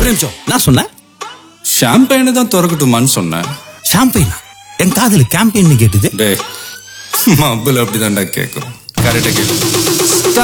நிமிஷம், நான் சொன்னேன் ஷாம்பெயினை தான் திறக்கட்டுமான்னு சொன்னேன். ஷாம்பெயினா? என் காதுல கேம்பெயின் கேட்டுது. டே, மப்புல அப்படிதான்டா கேட்கும். கரெக்டா கேட்கும்.